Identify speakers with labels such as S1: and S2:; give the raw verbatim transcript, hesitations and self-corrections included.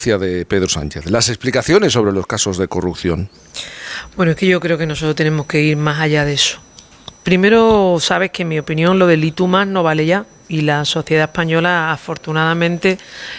S1: de Pedro Sánchez, las explicaciones sobre los casos de corrupción.
S2: Bueno, es que yo creo que nosotros tenemos que ir más allá de eso. Primero, sabes que en mi opinión lo del y tú más no vale ya, y la sociedad española afortunadamente